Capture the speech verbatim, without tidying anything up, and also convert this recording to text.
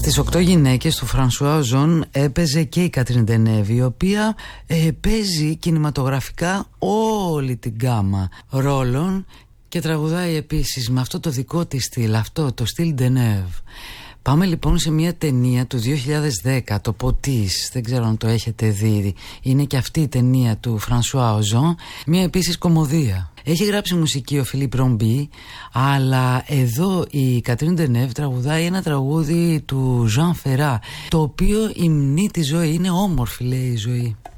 Στις οκτώ γυναίκες του Φρανσουά Οζόν έπαιζε και η Κατρίν Ντενέβ, η οποία ε, παίζει κινηματογραφικά όλη την γκάμα ρόλων και τραγουδάει επίσης με αυτό το δικό της στυλ, αυτό το στυλ Ντενέβ. Πάμε λοιπόν σε μια ταινία του δύο χιλιάδες δέκα, το Ποτίς, δεν ξέρω αν το έχετε δει. Είναι και αυτή η ταινία του Φρανσουά Οζόν, μια επίσης κομμωδία. Έχει γράψει μουσική ο Φιλίπ Ρομπί, αλλά εδώ η Κατρίν Ντενέβ τραγουδάει ένα τραγούδι του Ζαν Φερά, το οποίο υμνεί τη ζωή, είναι όμορφη λέει η ζωή.